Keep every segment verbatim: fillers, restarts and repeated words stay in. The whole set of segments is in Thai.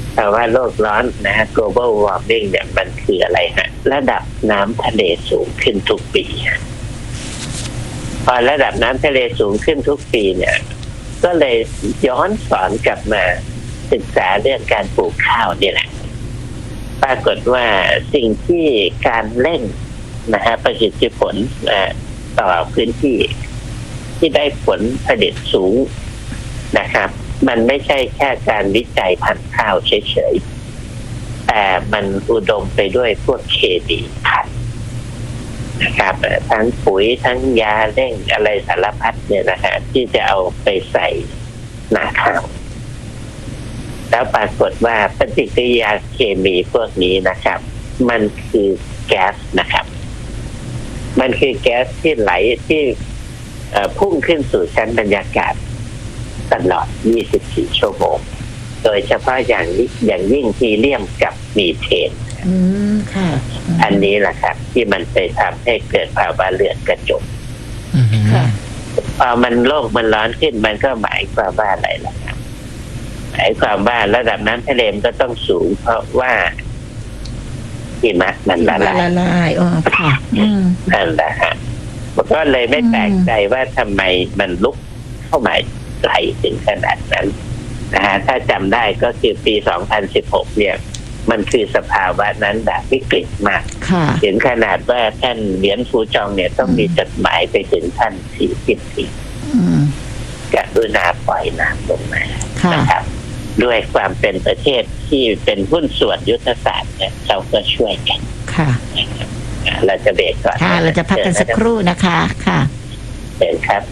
ภาวะโลกร้อนนะฮะ global warming เนี่ยมันคืออะไรฮะระดับน้ำทะเลสูงขึ้นทุกปีพอระดับน้ำทะเลสูงขึ้นทุกปีเนี่ยก็เลยย้อนสอนกลับมาศึกษาเรื่องการปลูกข้าวนี่แหละปรากฏว่าสิ่งที่การเร่งนะฮะประสิทธิผลต่อพื้นที่ที่ได้ผลผลิตสูงนะครับมันไม่ใช่แค่การวิจัยพันธุ์ข้าวเฉยๆแต่มันอุดมไปด้วยพวกเคมีพันธุ์นะครับทั้งปุ๋ยทั้งยาเร่งอะไรสารพัดเนี่ยนะฮะที่จะเอาไปใส่นาข้าวแล้วปรากฏว่าปฏิกิริยาเคมีพวกนี้นะครับมันคือแก๊สนะครับมันคือแก๊สที่ไหลที่พุ่งขึ้นสู่ชั้นบรรยากาศตลอดยี่สิบสี่ชั่วโมงโดยเฉพาะอย่างอย่างยิ่งฮีเลียมกับมีเทนอืมค่ะอันนี้แหละครับที่มันไปทำให้เกิดภาวะเรือนกระจกค่ะพอมันโลกมันร้อนขึ้นมันก็หมายความว่าอะไรล่ะครับหมายความว่าระดับน้ำทะเลมันก็ต้องสูงเพราะว่าหิมะมันละลายละลายอ๋อค่ะนั่นแหละฮะก็เลยไม่แปลกใจว่าทำไมมันลุกเข้ามาไกลถึงขนาดนั้นนะฮะถ้าจำได้ก็คือปีสองพันสิบหกเนี่ยมันคือสภาวะนั้นแบบวิกฤตมากถึงขนาดว่าท่านเหรียญฟูจองเนี่ยต้องมีจดหมายไปถึงท่านสีจิ้นผิงกรุณาปล่อยน้ำลงมานะครับด้วยความเป็นประเทศที่เป็นหุ้นส่วนยุทธศาสตร์เนี่ยเขาก็ช่วยกันค่ะเราจะเบรกก่อนค่ะเราจะพักกันสักครู่นะคะค่ะเชิญครับ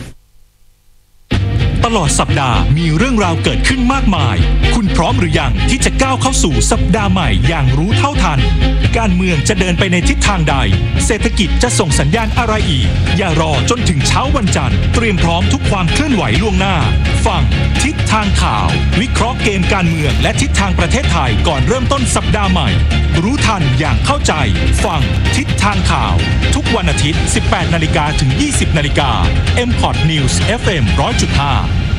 ตลอดสัปดาห์มีเรื่องราวเกิดขึ้นมากมายคุณพร้อมหรือยังที่จะก้าวเข้าสู่สัปดาห์ใหม่อย่างรู้เท่าทันการเมืองจะเดินไปในทิศทางใดเศรษฐกิจจะส่งสัญญาณอะไรอีกอย่ารอจนถึงเช้าวันจันทร์เตรียมพร้อมทุกความเคลื่อนไหวล่วงหน้าฟังทิศทางข่าววิเคราะห์เกมการเมืองและทิศทางประเทศไทยก่อนเริ่มต้นสัปดาห์ใหม่รู้ทันอย่างเข้าใจฟังทิศทางข่าวทุกวันอาทิตย์ สิบแปดนาฬิกา ถึง ยี่สิบนาฬิกา เอ็ม พอด News เอฟ เอ็ม หนึ่งร้อยจุดห้า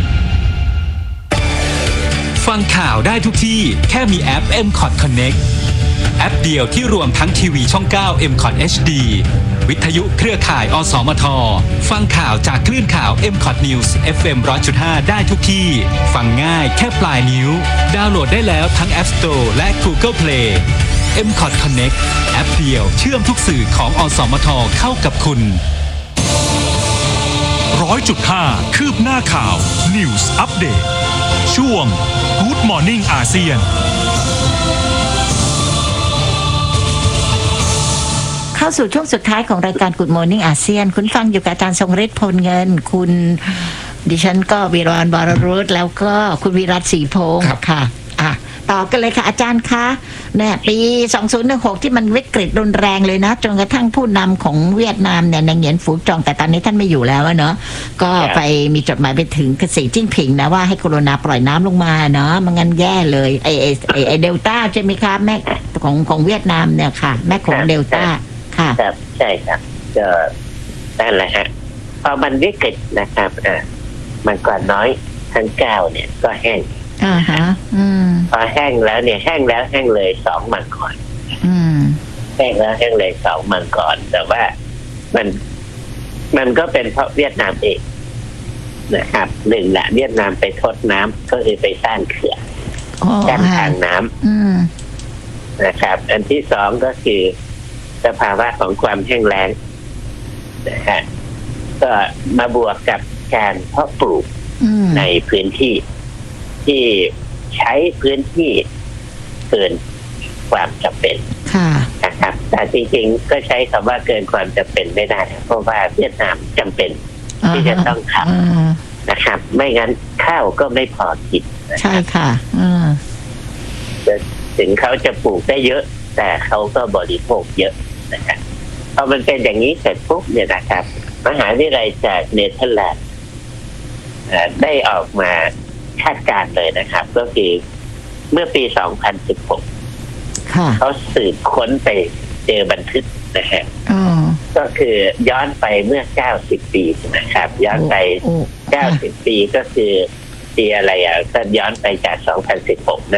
ฟังข่าวได้ทุกที่แค่มีแอป เอ็ม คอท Connect แอปเดียวที่รวมทั้งทีวีช่อง เก้า เอ็ม คอท เอช ดี วิทยุเครือข่ายอสมทฟังข่าวจากคลื่นข่าว เอ็ม คอท News เอฟ เอ็ม หนึ่งร้อยจุดห้า ได้ทุกที่ฟังง่ายแค่ปลายนิ้วดาวน์โหลดได้แล้วทั้ง App Store และ Google Play เอ็ม คอท Connect แอปเดียวเชื่อมทุกสื่อของอสมทเข้ากับคุณ หนึ่งร้อยจุดห้า คืบหน้าข่าว News Update ช่วง Good Morning อาเซียนเข้าสู่ช่วงสุดท้ายของรายการ Good Morning อาเซียนคุณฟังอยู่กับอาจารย์ทรงฤทธิ์พลเงินคุณดิฉันก็วีรวรรณ บรรุษแล้วก็คุณวิรัตศรีพงศ์ค่ะอ่ะต่อกันเลยค่ะอาจารย์คะเนี่ยปีสองพันสิบหกที่มันวิกฤตรุนแรงเลยนะจนกระทั่งผู้นำของเวียดนามเนี่ยนางเหงียนฝูจองแต่ตอนนี้ท่านไม่อยู่แล้วเนาะก็ไปมีจดหมายไปถึงสีจิ้นผิงนะว่าให้กรุณาปล่อยน้ำลงมาเนาะมันงั้นแย่เลยไอไอไอไอเดลต้าใช่ไหมคะแม่ของของเวียดนามเนี่ยค่ะแม่ของเดลต้าค่ะครับใช่ครับก็นั่นแหละฮะพอมันวิกฤตนะครับอ่ามันก่อนน้อยทั้งเก้าเนี่ยก็แห้งอ่าฮะอืมพอแห้งแล้วเนี่ยแห้งแล้วแห้งเลยสองมันก่อนอืมแห้งแล้วแห้งเลยสองมันก่อนแต่ว่ามันมันก็เป็นเพราะเวียดนามเองนะครับหนึ่งแหละเวียดนามไปทดน้ำก็คือไปสร้างเขื่อนกั้นทางน้ำนะครับอันที่สองก็คือสภาวะของความแห้งแล้งนะฮะก็มาบวกกับการเพาะปลูกในพื้นที่ที่ใช้พื้นที่เกินความจำเป็นนะครับแต่จริงๆก็ใช้คำว่าเกินความจำเป็นไม่ได้เพราะว่าเวียดนามจำเป็นที่จะต้องทำนะครับไม่งั้นข้าวก็ไม่พอกินใช่ค่ะถึงเขาจะปลูกได้เยอะแต่เขาก็บริโภคเยอะนะครับพอมันเป็นอย่างนี้เสร็จปุ๊บเนี่ยนะครับมหาวิทยาลัยจากเนเธอร์แลนด์ได้ออกมาคาดการณ์เลยนะครับก็คือเมื่อปีสองพันสิบหกเขาสืบค้นไปเจอบันทึกนะฮะก็คือย้อนไปเมื่อเก้าสิบปีนะครับย้อนไปเก้าสิบปีก็คือปีอะไรอ่ะก็ย้อนไปจากสองพันสิบหก